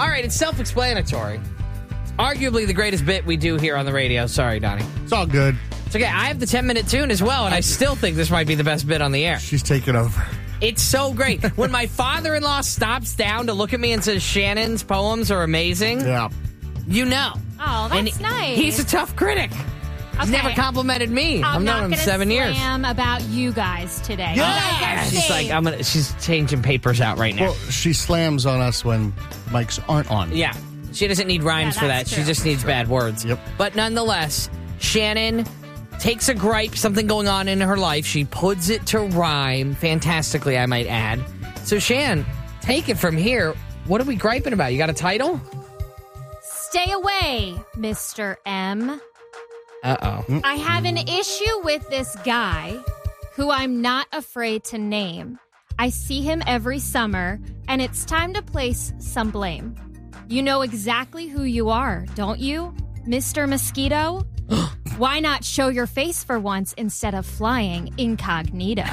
All right, it's self-explanatory. It's arguably the greatest bit we do here on the radio. Sorry, Donnie. It's all good. It's okay. I have the 10-minute tune as well, and I still think this might be the best bit on the air. She's taking over. It's so great. When my father-in-law stops down to look at me and says, Shannon's poems are amazing, Yeah. you know. Oh, that's nice. He's a tough critic. He's never complimented me. I've known him 7 years. I'm about you guys today. Yeah. She's like, she's changing papers out right now. Well, she slams on us when mics aren't on. Yeah. She doesn't need rhymes for that. that's true. She just needs bad words. Yep. But nonetheless, Shannon takes a gripe, something going on in her life. She puts it to rhyme fantastically, I might add. So, Shan, take it from here. What are we griping about? You got a title? Stay away, Mr. M. Uh-oh. I have an issue with this guy who I'm not afraid to name. I see him every summer, and it's time to place some blame. You know exactly who you are, don't you, Mr. Mosquito? Why not show your face for once instead of flying incognito?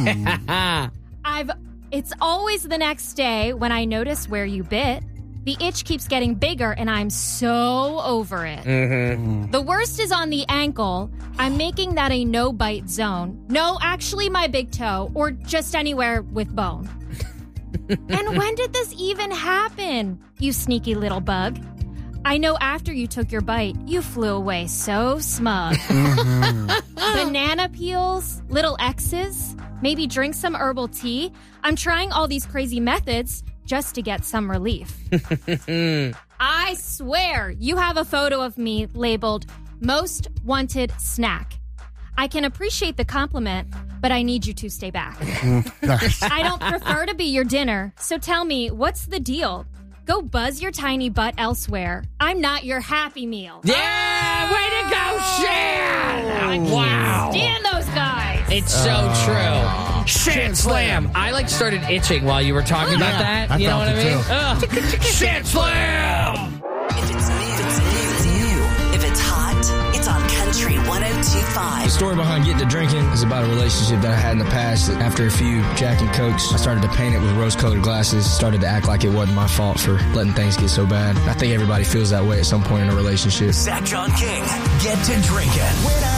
It's always the next day when I notice where you bit. The itch keeps getting bigger, and I'm so over it. Mm-hmm. The worst is on the ankle. I'm making that a no-bite zone. No, actually my big toe, or just anywhere with bone. And when did this even happen, you sneaky little bug? I know after you took your bite, you flew away so smug. Banana peels, little X's, maybe drink some herbal tea. I'm trying all these crazy methods just to get some relief. I swear you have a photo of me labeled Most Wanted Snack. I can appreciate the compliment, but I need you to stay back. I don't prefer to be your dinner, so tell me, what's the deal? Go buzz your tiny butt elsewhere. I'm not your Happy Meal. Yeah! Way to go, Shan! Wow. Stand those guys. It's so true. Shan Slam. I started itching while you were talking about that. I You know felt what I it mean? too. Shan Slam! If it's new, it's new. If it's hot, it's on Country 102.5. The story behind Getting to Drinking is about a relationship that I had in the past. After a few Jack and Cokes, I started to paint it with rose-colored glasses, started to act like it wasn't my fault for letting things get so bad. I think everybody feels that way at some point in a relationship. Zach John King, Get to Drinking.